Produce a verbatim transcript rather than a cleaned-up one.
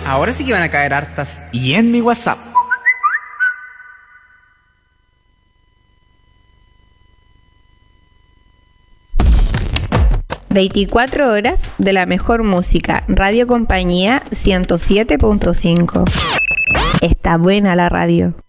ahora sí que van a caer hartas. Y en mi WhatsApp. veinticuatro horas de la mejor música. Radio Compañía ciento siete punto cinco. Está buena la radio.